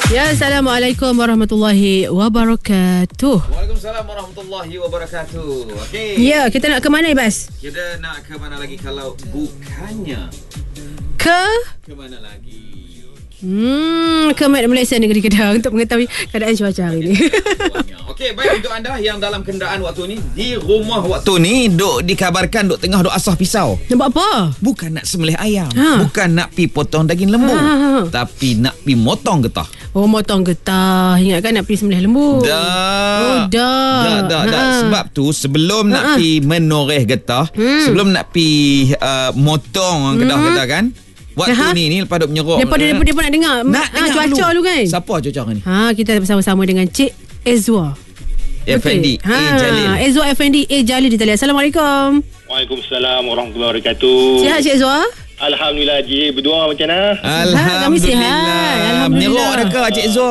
Ya, Assalamualaikum warahmatullahi wabarakatuh. Waalaikumsalam warahmatullahi wabarakatuh. Okey. Ya, kita nak ke mana, Ibas? Kita nak ke mana lagi kalau bukannya ke mana lagi? Ke Malaysia Negeri Kedah untuk mengetahui keadaan cuaca hari ini. Okey, baik untuk anda yang dalam kenderaan waktu ni, di rumah waktu ni, duk dikabarkan duk tengah duk asah pisau. Nak buat apa? Bukan nak sembelih ayam, bukan nak pi potong daging lembu, tapi nak pi motong getah. Oh, motong getah. Ingatkan nak pergi sembelih lembu. Dah. Dah. Sebab tu sebelum nak pi menoreh getah, sebelum nak pi motong getah kan, waktu ni lepas duk menyerok. Depa nak dengar cuaca dulu kan. Siapa cuaca ni? Kita bersama-sama dengan Cik Ezwa Effendi A. Jalil. Ezwa Effendi A. Jalil di talian. Assalamualaikum. Waalaikumsalam warahmatullahi wabarakatuh. Sihat Cik Ezwa? Alhamdulillah, Cik. Berdua macam mana? Alhamdulillah. Kami sihat. Alhamdulillah. Menyerok dah ke Cik Ezwa?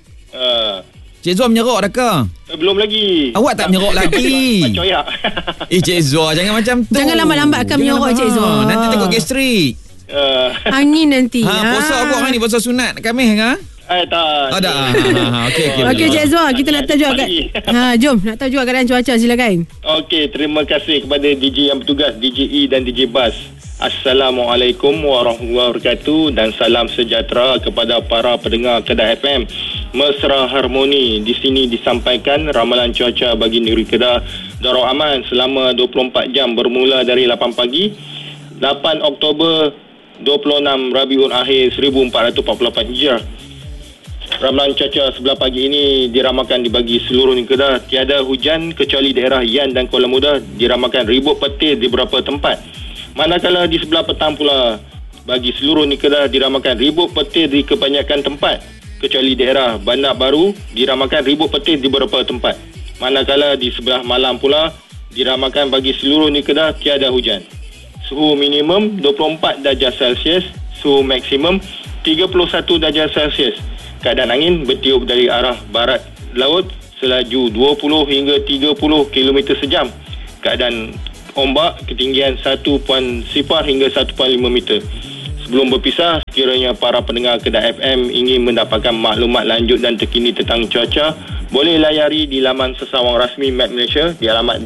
Cik Ezwa menyerok dah ke? Belum lagi. Awak tak menyerok lagi. Macam ya. Cik Ezwa, jangan macam tu. Jangan lambat-lambatkan menyerok Cik Ezwa. Nanti tengok gastrik. Angin nanti. Puasa apa hari ni? Puasa sunat Khamis kan? Tak. Okey, Cik Ezwa, kita nak tahu juga jom nak tahu juga keadaan cuaca, silakan. Okey, terima kasih kepada DJ yang bertugas, DJ E dan DJ Bas. Assalamualaikum warahmatullahi wabarakatuh dan salam sejahtera kepada para pendengar Kedah FM. Mesra harmoni di sini disampaikan ramalan cuaca bagi negeri Kedah Darul Aman selama 24 jam bermula dari 8 pagi 8 Oktober 26 Rabiul Akhir 1448 Hijrah. Ramalan cuaca sebelah pagi ini diramalkan dibagi seluruh negeri Kedah tiada hujan kecuali daerah Yan dan Kuala Muda, diramalkan ribut petir di beberapa tempat. Manakala di sebelah petang pula bagi seluruh negeri Kedah diramalkan ribut petir di kebanyakan tempat kecuali daerah Bandar Baru, diramalkan ribut petir di beberapa tempat. Manakala di sebelah malam pula diramalkan bagi seluruh negeri Kedah tiada hujan. Suhu minimum 24 darjah Celsius, suhu maksimum 31 darjah Celsius. Keadaan angin bertiup dari arah barat laut selaju 20 hingga 30 km sejam. Keadaan ombak ketinggian 1.0 hingga 1.5 meter. Sebelum berpisah, sekiranya para pendengar Kedah FM ingin mendapatkan maklumat lanjut dan terkini tentang cuaca, boleh layari di laman sesawang rasmi Met Malaysia di alamat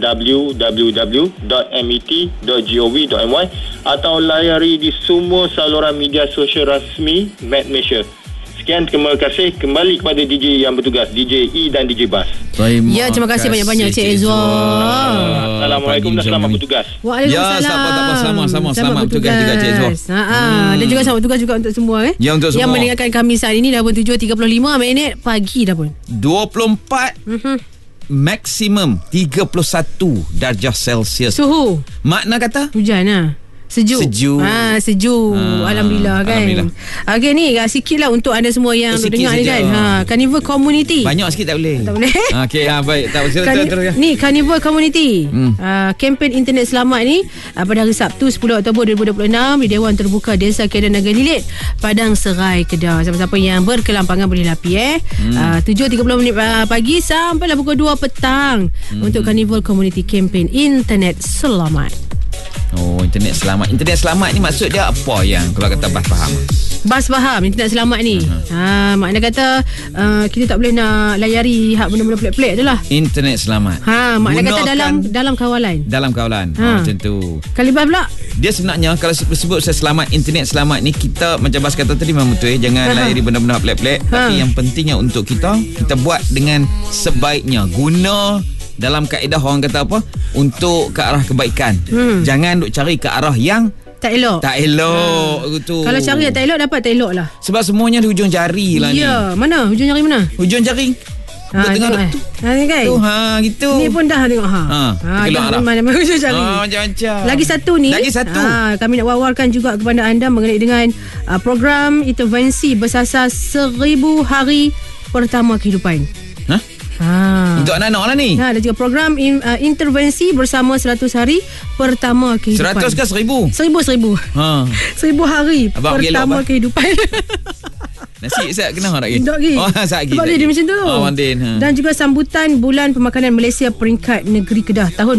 www.met.gov.my atau layari di semua saluran media sosial rasmi Met Malaysia. Sekian, terima kasih. Kembali kepada DJ yang bertugas, DJ E dan DJ Bas. Ya, terima kasih banyak-banyak Cik Ezwa. Assalamualaikum dan selamat bertugas. Waalaikumsalam. Ya, selamat bertugas juga Cik Ezwa. Dan juga selamat bertugas juga untuk semua Ya, untuk semua. yang mendengarkan kami saat ini dah pun 7.35 minit pagi dah pun. 24 maksimum 31 darjah Celsius. Suhu. Makna kata Hujan lah. Sejuk. Sejuk. Alhamdulillah kan. Okey ni sikit lah untuk anda semua yang dengar ni kan. Carnival Community. Banyak sikit tak boleh. Tak boleh. Okey, baik. Tak boleh. Terus. Ni Carnival Community. Kempen Internet Selamat ni pada hari Sabtu 10 Oktober 2026 di Dewan Terbuka Desa Kedah Naga Lilit, Padang Serai, Kedah. Siapa-siapa yang berkelampangan boleh lapi 7.30 minit pagi sampailah pukul 2 petang untuk Carnival Community Kempen Internet Selamat. Internet selamat. Internet selamat ni maksud dia apa yang kalau kata Bas faham? Bas faham internet selamat ni. Makna kata kita tak boleh nak layari hak benda-benda pelik-pelik tu lah. Internet selamat. Makna kata dalam kawalan. Dalam kawalan. Macam tu. Kali Bas pula. Dia sebenarnya kalau sebut selamat internet selamat ni, kita macam Bas kata tadi memang betul jangan layari benda-benda pelik-pelik, tapi yang pentingnya untuk kita buat dengan sebaiknya. Guna dalam kaedah orang kata apa? Untuk ke arah kebaikan. Jangan duk cari ke arah yang tak elok. Gitu. Kalau cari yang tak elok, dapat tak elok lah. Sebab semuanya di hujung jari lah ni. Ya, mana? Hujung jari mana? Hujung jari. Tengok tu. Ni kan? Gitu. Ni pun dah tengok. Mana hujung jari. Macam-macam. Lagi satu. Kami nak wawarkan juga kepada anda mengenai dengan program intervensi bersasar 1000 hari pertama kehidupan. Untuk anak-anak lah ni. Ada juga program intervensi bersama 100 hari pertama kehidupan. 100 ke 1000? 1000. 1000 hari Abang pertama kehidupan. Nasi saya kena tak lagi? Tak lagi. Sebab dia macam tu. Dan juga sambutan Bulan Pemakanan Malaysia peringkat Negeri Kedah tahun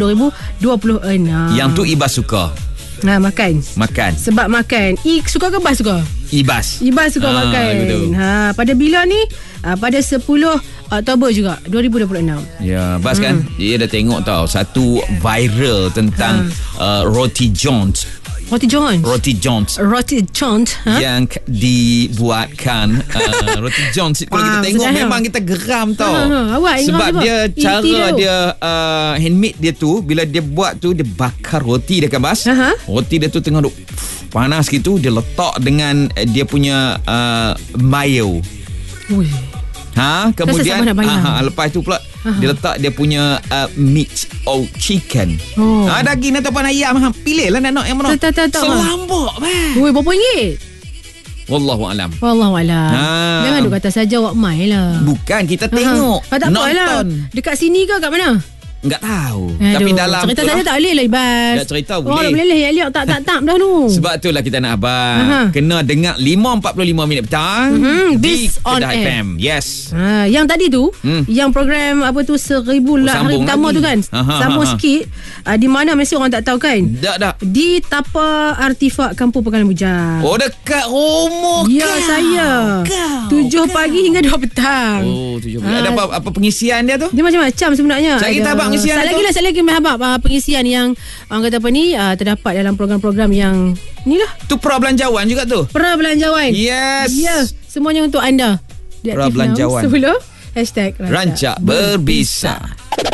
2026. Yang tu Ibas suka. Makan. Makan. Sebab makan. Suka ke Bas suka? Ibas suka pakai. Betul. Pada bila ni? Pada 10 Oktober juga 2026. Ya, Bas kan dia dah tengok tau satu viral tentang Roti Jones Roti Jones yang dibuatkan Roti Jones. Kalau kita tengok memang kita geram tau. Sebab dia cara dia handmade dia tu, bila dia buat tu dia bakar roti dia kan Bas. Roti dia tu tengah duk panas gitu, dia letak dengan dia punya mayo. Kemudian lepas tu pula dia letak dia punya meat or chicken. Daging ataupun ayam, pilihlah nak yang mana. Selambok berapa ringgit? Wallahualam. Jangan duk kata saja awak mai lah. Bukan, kita tengok tak nonton. Dekat sini ke kat mana? Enggak tahu. Tapi dalam cerita saja tak boleh lah Ibas. Tak cerita boleh. Orang boleh lihat tak dah tu. Sebab itulah kita nak abang kena dengar 5.45 minit petang di Kedah FM. Yes. Yang tadi tu yang program apa tu 1000 hari pertama tu kan. Sambung sikit. Di mana mesti orang tak tahu kan. Tak. Di Tapa Artifak Kampung Pekalan Bujang. Oh, dekat rumah ya, saya 7 pagi hingga 2 petang. 7 pagi. Ada apa pengisian dia tu? Dia macam-macam sebenarnya. Cari kita abang pengisian tu. Saya lagi Habab pengisian yang orang kata apa ni terdapat dalam program-program yang ni lah. Tu prabelanjawan juga tu. Prabelanjawan. Yes. Ya, semuanya untuk anda. Prabelanjawan. Sebelum #Rancak Berbisa.